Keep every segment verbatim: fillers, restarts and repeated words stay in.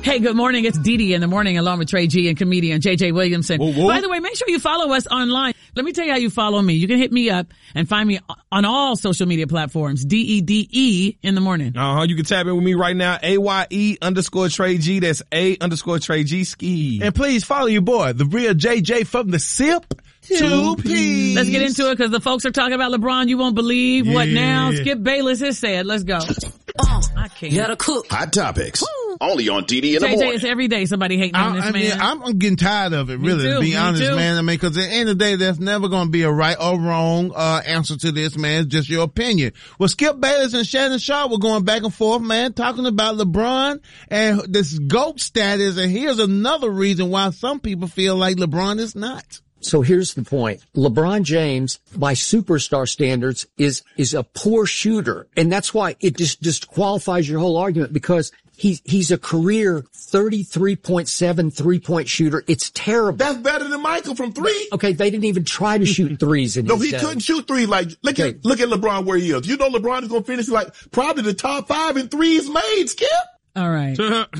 Hey, good morning. It's Dee Dee in the morning along with Trey G and comedian J J Williamson. Whoa, whoa. By the way, make sure you follow us online. Let me tell you how you follow me. You can hit me up and find me on all social media platforms. D E D E in the morning. Uh-huh. You can tap in with me right now. A Y E underscore Trey G. That's A underscore Trey G ski. And please follow your boy, the real J J from the Sip Two P's. Let's get into it because the folks are talking about LeBron. You won't believe what Yeah. now. Skip Bayless has said. Let's go. Oh, I can't. you gotta cook. Hot Topics. Only on D D in the J J, morning. it's every day somebody hating on I, this I man. mean, I'm, I'm getting tired of it, Me really, too, to be me honest, too. man. I mean, because at the end of the day, there's never going to be a right or wrong uh answer to this, man. It's just your opinion. Well, Skip Bayless and Shannon Sharp were going back and forth, man, talking about LeBron and this GOAT status. And here's another reason why some people feel like LeBron is not. So here's the point. LeBron James, by superstar standards, is, is a poor shooter. And that's why it just disqualifies your whole argument because he's, he's a career thirty-three point seven three-point shooter. It's terrible. That's better than Michael from three. Okay, they didn't even try to shoot threes in No, his he day. couldn't shoot three. Like, look Okay. at, look at LeBron where he is. You know LeBron is going to finish like probably the top five in threes made, Skip. All right.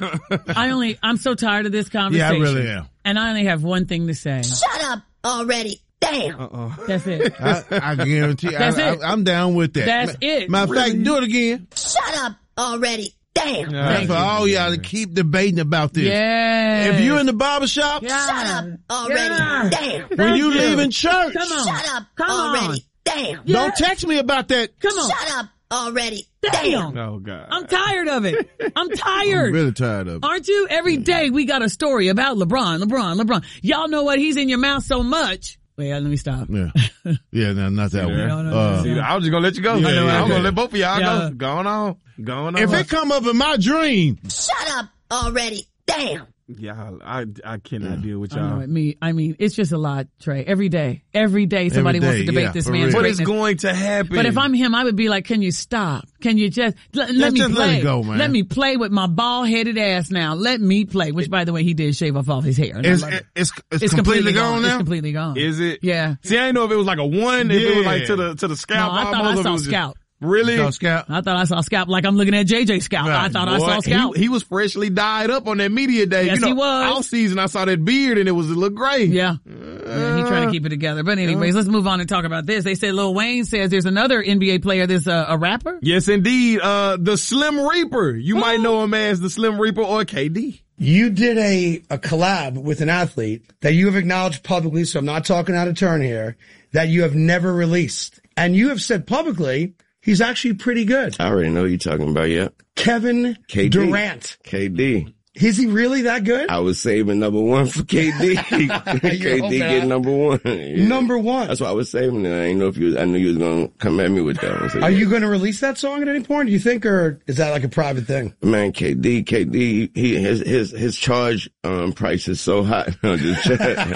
I only, I'm so tired of this conversation. Yeah, I really am. And I only have one thing to say. Shut up already. Damn. Uh-uh. That's it. I, I guarantee I, That's I, it. I'm down with that. That's Ma- it. Matter of Really? fact, do it again. Shut up already. Damn. That's for all y'all to keep debating about this. Yeah. If you're in the barbershop, Shut up already. Yeah. Damn. when you you. leaving church, Come on. Shut up Come already. on. Damn. Yeah. don't text me about that. Come on. Shut up already. Damn. Damn. Oh, God. I'm tired of it. I'm I'm tired. really tired of it. Aren't you? Every day we got a story about LeBron, LeBron, LeBron. Y'all know what? He's in your mouth so much. Wait, let me stop. Yeah. Yeah, no, not that one. No, no, no, Uh, no. See, I was just gonna let you go. Yeah, I know, yeah, I'm yeah. gonna let both of y'all Yeah. go. Going on. Going on. If it come up in my dream, Shut up already. Damn. Y'all, I, I cannot deal with I know y'all. it. Me, I mean, it's just a lot, Trey. Every day, every day somebody Every wants day, to debate yeah, this for man's real. What is greatness. going to happen? But if I'm him, I would be like, can you stop? Can you just, let, let Just- me just let play. it go, man. Let me play with my bald-headed ass now. Let me play. Which, by the way, he did shave off all his hair. and I it's, love it. it's, it's, It's completely, gone, It's now? completely gone. Is it? Yeah. See, I didn't know if it was like a one, if it was like Yeah. to the, to the scalp. No, I thought almost, I if it saw was just- scalp. Really? So, Scout, I thought I saw scalp like I'm looking at J J scalp. I Right. thought I Boy, saw scalp. He, he was freshly dyed up on that media day. Yes, you know, he was. All season I saw that beard and it was a little gray. Yeah. yeah. He trying to keep it together. But anyways, let's move on and talk about this. They said Lil Wayne says there's another N B A player that's uh, a rapper. Yes, indeed. Uh, the Slim Reaper. You might know him as the Slim Reaper or K D. You did a, a collab with an athlete that you have acknowledged publicly, so I'm not talking out of turn here, that you have never released. And you have said publicly he's actually pretty good. I already know who you're talking about, yeah. Kevin K D. Durant. K D. Is he really that good? I was saving number one for K D. K D hoping get I- number one. Yeah. Number one. That's why I was saving it. I didn't know if you was, I knew you was going to come at me with that one. So, Are yeah. you going to release that song at any point, do you think, or is that like a private thing? Man, K D, K D, he, his, his, his charge, um, price is so high. No, just,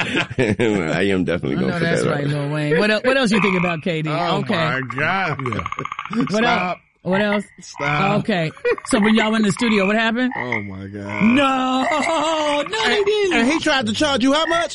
I am definitely I going to know put that's that right, up. Lil Wayne. What, el- what else you think about K D? oh okay. my God. What else? What else? Stop. Okay. So when y'all went in the studio, what happened? Oh my God. No, no, they didn't. And he tried to charge you how much?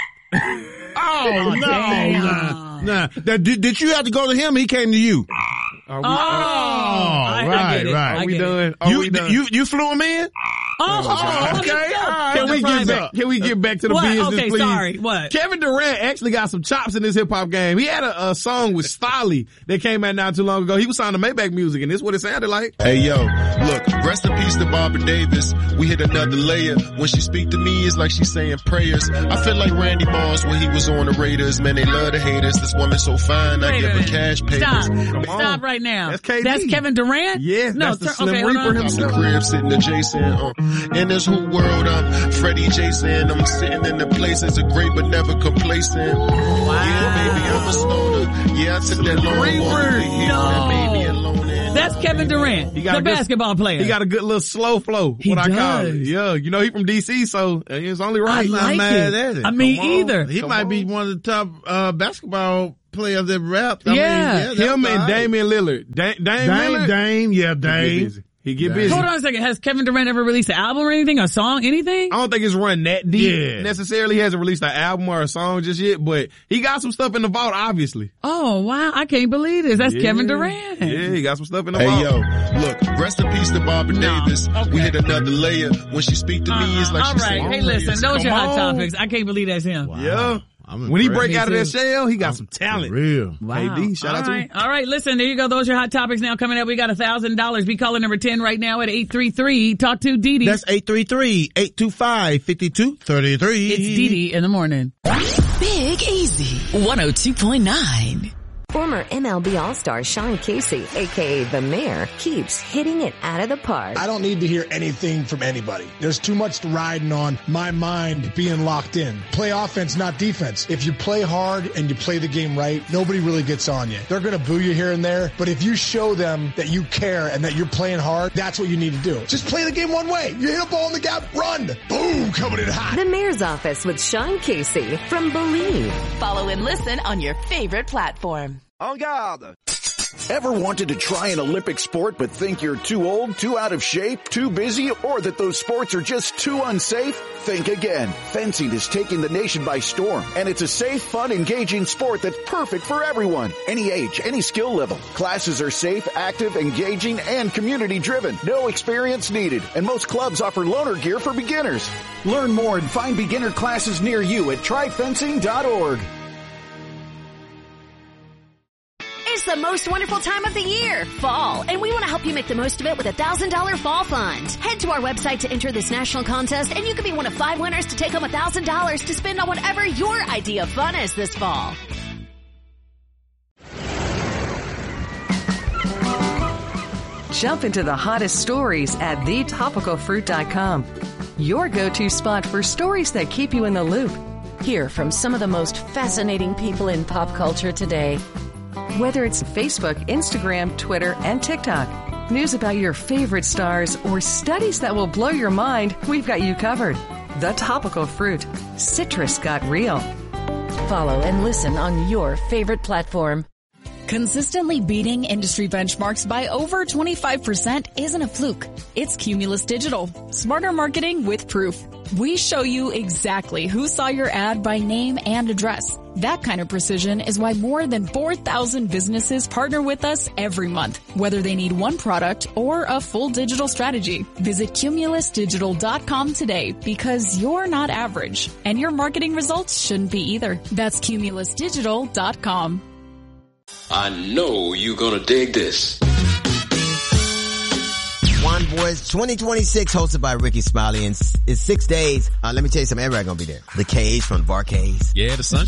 Oh, no, damn. nah, nah. That, did, did you have to go to him? He came to you. Are we, Oh, uh, I, I right, get it. right. I are we get it. done? Are You, we done? you, you flew him in? Oh, Oh, okay. let's go. All right. Can we get Private. back? Can we get back to the What? business, Okay, please? sorry. What? Kevin Durant actually got some chops in this hip hop game. He had a, a song with Stolly that came out not too long ago. He was signed to Maybach Music, and this is what it sounded like. Hey yo, look, rest in peace to Barbara Davis. We hit another layer. When she speak to me, it's like she's saying prayers. I feel like Randy Moss when he was on the Raiders. Man, they love the haters. This woman so fine, I Wait give a her minute. cash papers. Stop. on. Stop right now. That's K D. That's Kevin Durant? Yes, no, that's the turn- Slim okay, hold Reaper on. I'm himself. the crib sitting adjacent. Uh, in this whole world, I'm Freddie Jason. I'm sitting in the places of great but never complacent. Wow. Yeah, baby, I'm a stoner. Yeah, I took that long Reaper. walk to hear No. that baby alone. in. That's Kevin Durant, He got the a good- basketball player. He got a good little slow flow. He what I call does. it. Yeah, you know he from D C, so it's only I right. not like mad it. at it. I mean, Come on. either. He Come might on. be one of the top uh basketball players that rap. I Yeah. mean, yeah, Him that's and all right. Damian Lillard. Da- Dame, Dame, Lillard. Dame, yeah, He get Dame. busy. He get busy. Hold on a second. Has Kevin Durant ever released an album or anything? A song? Anything? I don't think it's run that deep Yeah. necessarily. He hasn't released an album or a song just yet, but he got some stuff in the vault, obviously. Oh, wow. I can't believe this. That's Yeah. Kevin Durant. Yeah, he got some stuff in the Hey vault. yo, look, rest in peace to Barbara No, Davis. okay. We hit another layer. When she speak to me, it's like Uh-uh. All she's right. saying Hey, listen. prayers. Those are Come hot on. topics. I can't believe that's him. Yeah. I'm When he impressed. break out of Me that too. shell, he got some talent. For real. Wow. K D, shout All out to right. him. All right. Listen, there you go. Those are hot topics now coming up. We got a thousand dollars. Be caller number ten right now at eight three three. Talk to Dee Dee. That's eight three three, eight two five, five two three three. It's Dee Dee in the morning. Big Easy, one oh two point nine. Former M L B All-Star Sean Casey, aka The Mayor, keeps hitting it out of the park. I don't need to hear anything from anybody. There's too much riding on my mind being locked in. Play offense, not defense. If you play hard and you play the game right, nobody really gets on you. They're going to boo you here and there, but if you show them that you care and that you're playing hard, that's what you need to do. Just play the game one way. You hit a ball in the gap, run. Boom, coming in hot. The Mayor's Office with Sean Casey from Believe. Follow and listen on your favorite platform. En garde. Ever wanted to try an Olympic sport but think you're too old, too out of shape, too busy, or that those sports are just too unsafe? Think again. Fencing is taking the nation by storm, and it's a safe, fun, engaging sport that's perfect for everyone. Any age, any skill level. Classes are safe, active, engaging, and community-driven. No experience needed, and most clubs offer loaner gear for beginners. Learn more and find beginner classes near you at try fencing dot org. It's the most wonderful time of the year, fall, and we want to help you make the most of it with a one thousand dollars Fall Fund. Head to our website to enter this national contest, and you could be one of five winners to take home one thousand dollars to spend on whatever your idea of fun is this fall. Jump into the hottest stories at the topical fruit dot com. Your go-to spot for stories that keep you in the loop. Hear from some of the most fascinating people in pop culture today. Whether it's Facebook, Instagram, Twitter, and TikTok, news about your favorite stars, or studies that will blow your mind, we've got you covered. The Topical Fruit. Citrus got real. Follow and listen on your favorite platform. Consistently beating industry benchmarks by over twenty-five percent isn't a fluke. It's Cumulus Digital. Smarter marketing with proof. We show you exactly who saw your ad by name and address. That kind of precision is why more than four thousand businesses partner with us every month, whether they need one product or a full digital strategy. Visit cumulus digital dot com today because you're not average and your marketing results shouldn't be either. That's cumulus digital dot com. I know you're gonna dig this. One Boys twenty twenty-six, hosted by Ricky Smiley, and it's six days. Uh, let me tell you something, everybody gonna be there. The Cage from Barcades. Yeah, the sun